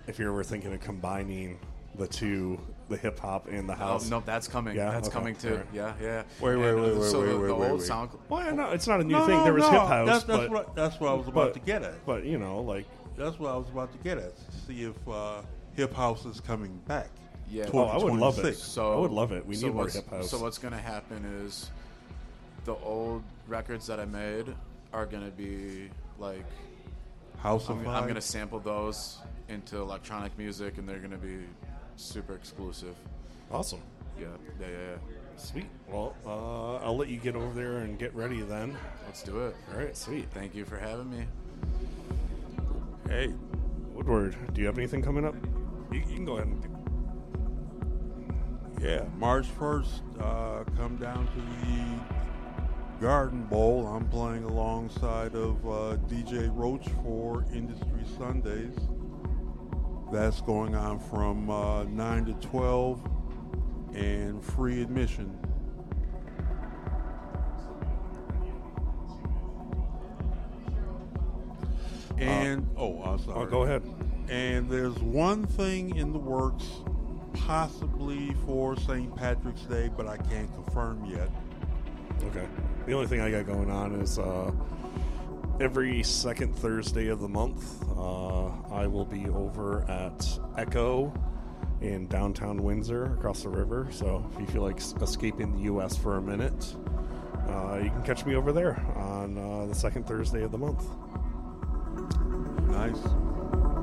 if you're ever thinking of combining the two, the hip hop and the house. No, that's coming. Yeah? That's Okay. coming too. Right. Yeah. Wait, So wait, the wait, old wait. sound. Well, no, it's not a new thing. There was hip house, That's what I was about to get at. But like That's what I was about to get at. See if hip house is coming back. Yeah. I would love it. 2026. I would love it. We need more what's- hip house. So what's gonna happen is the old records that I made are gonna be like House of I'm gonna sample those into electronic music, and they're gonna be super exclusive. Awesome. Yeah. Sweet. Well, I'll let you get over there and get ready then. Let's do it. All right, sweet. Thank you for having me. Hey, Woodward, do you have anything coming up? You can go ahead and Yeah, March 1st, come down to the Garden Bowl. I'm playing alongside of DJ Roach for Industry Sundays. That's going on from 9 to 12 and free admission. And, I'm sorry. go ahead. And there's one thing in the works, possibly for St. Patrick's Day, but I can't confirm yet. Okay. The only thing I got going on is every second Thursday of the month, I will be over at Echo in downtown Windsor across the river. So if you feel like escaping the U.S. for a minute, you can catch me over there on the second Thursday of the month. Nice.